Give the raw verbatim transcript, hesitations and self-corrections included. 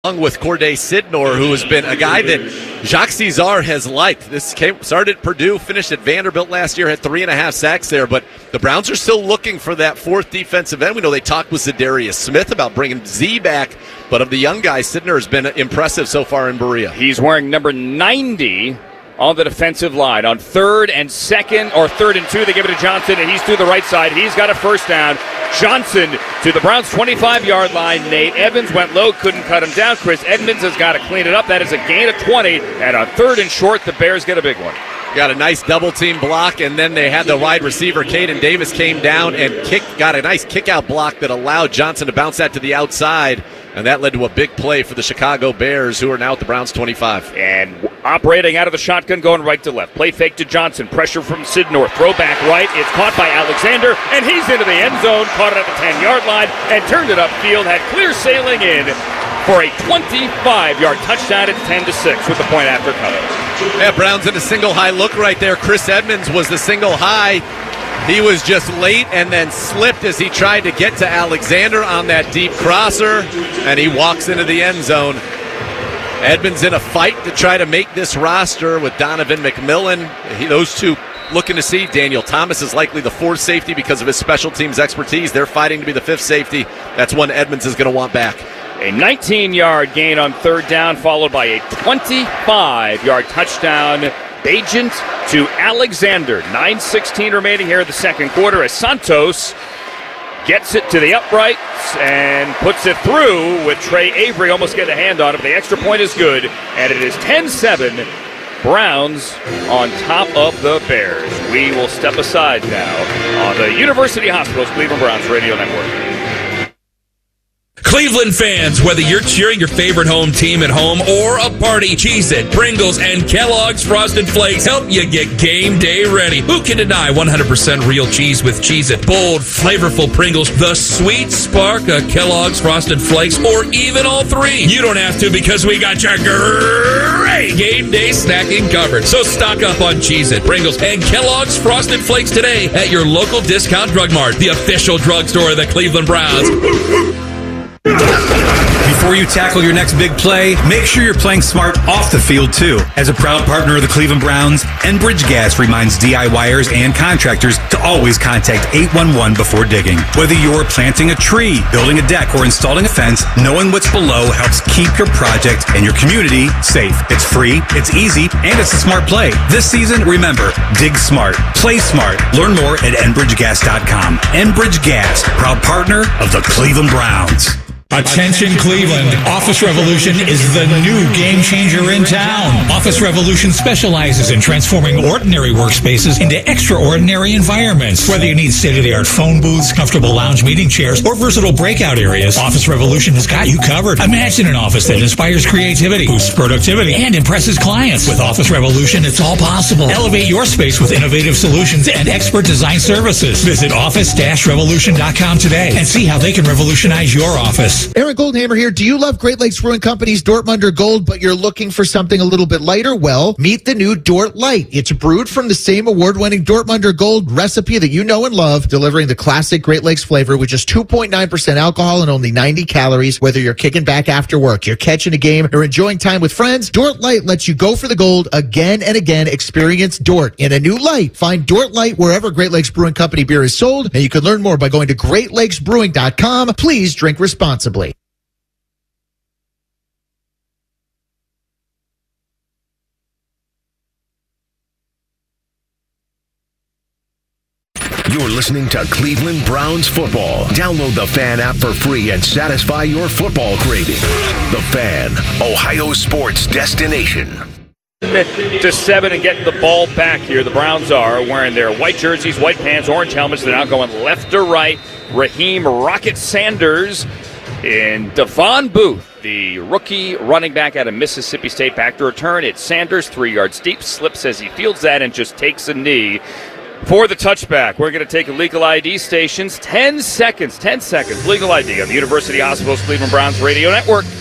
Along with Corday Sidnor, who has been a guy that Jacques Cesar has liked. This came, started at Purdue, finished at Vanderbilt last year, had three and a half sacks there, but the Browns are still looking for that fourth defensive end. We know they talked with Za'Darius Smith about bringing Z back, but of the young guys, Sidnor has been impressive so far in Berea. He's wearing number ninety on the defensive line. On third and second, or third and two, they give it to Johnson, and he's to the right side. He's got a first down. Johnson to the Browns' twenty-five-yard line. Nate Evans went low, couldn't cut him down. Chris Edmonds has got to clean it up. That is a gain of twenty, and on third and short, the Bears get a big one. Got a nice double-team block, and then they had the wide receiver, Caden Davis, came down and kick, got a nice kick-out block that allowed Johnson to bounce that to the outside, and that led to a big play for the Chicago Bears, who are now at the Browns' twenty-five. And operating out of the shotgun, going right to left. Play fake to Johnson. Pressure from Sidnor. Throw back right. It's caught by Alexander, and he's into the end zone. Caught it at the ten-yard line and turned it upfield. Had clear sailing in for a twenty-five-yard touchdown at ten to six with the point after coming. Yeah, Browns in a single high look right there. Chris Edmonds was the single high. He was just late and then slipped as he tried to get to Alexander on that deep crosser, and he walks into the end zone. Edmonds in a fight to try to make this roster with Donovan McMillan. He, those two looking to see. Daniel Thomas is likely the fourth safety because of his special teams expertise. They're fighting to be the fifth safety. That's one Edmonds is going to want back. A nineteen-yard gain on third down, followed by a twenty-five-yard touchdown. Bagent to Alexander. nine sixteen remaining here in the second quarter as Santos gets it to the uprights and puts it through with Trey Avery almost getting a hand on it. But the extra point is good, and it is ten seven. Browns on top of the Bears. We will step aside now on the University Hospitals Cleveland Browns Radio Network. Cleveland fans, whether you're cheering your favorite home team at home or a party, Cheez-It, Pringles, and Kellogg's Frosted Flakes help you get game day ready. Who can deny one hundred percent real cheese with Cheez-It? Bold, flavorful Pringles, the sweet spark of Kellogg's Frosted Flakes, or even all three. You don't have to because we got your great game day snacking covered. So stock up on Cheez-It, Pringles, and Kellogg's Frosted Flakes today at your local discount drug mart, the official drugstore of the Cleveland Browns. Before you tackle your next big play, make sure you're playing smart off the field, too. As a proud partner of the Cleveland Browns, Enbridge Gas reminds DIYers and contractors to always contact eight one one before digging. Whether you're planting a tree, building a deck, or installing a fence, knowing what's below helps keep your project and your community safe. It's free, it's easy, and it's a smart play. This season, remember, dig smart, play smart. Learn more at enbridge gas dot com. Enbridge Gas, proud partner of the Cleveland Browns. Attention Cleveland, Office Revolution is the new game changer in town. Office Revolution specializes in transforming ordinary workspaces into extraordinary environments. Whether you need state-of-the-art phone booths, comfortable lounge meeting chairs, or versatile breakout areas, Office Revolution has got you covered. Imagine an office that inspires creativity, boosts productivity, and impresses clients. With Office Revolution, it's all possible. Elevate your space with innovative solutions and expert design services. Visit office dash revolution dot com today and see how they can revolutionize your office. Aaron Goldhammer here. Do you love Great Lakes Brewing Company's Dortmunder Gold, but you're looking for something a little bit lighter? Well, meet the new Dort Light. It's brewed from the same award-winning Dortmunder Gold recipe that you know and love, delivering the classic Great Lakes flavor with just two point nine percent alcohol and only ninety calories. Whether you're kicking back after work, you're catching a game, or enjoying time with friends, Dort Light lets you go for the gold again and again. Experience Dort in a new light. Find Dort Light wherever Great Lakes Brewing Company beer is sold, and you can learn more by going to great lakes brewing dot com. Please drink responsibly. You're listening to Cleveland Browns football. Download the Fan app for free and satisfy your football craving. The Fan, Ohio sports destination. To seven and getting the ball back here. The Browns are wearing their white jerseys, white pants, orange helmets. They're now going left to right. Raheem Rocket Sanders and Devon Booth, the rookie running back out of Mississippi State, back to return. It's Sanders, three yards deep, slips as he fields that and just takes a knee for the touchback. We're going to take legal I D stations. ten seconds, ten seconds, legal I D on the University Hospitals Cleveland Browns Radio Network.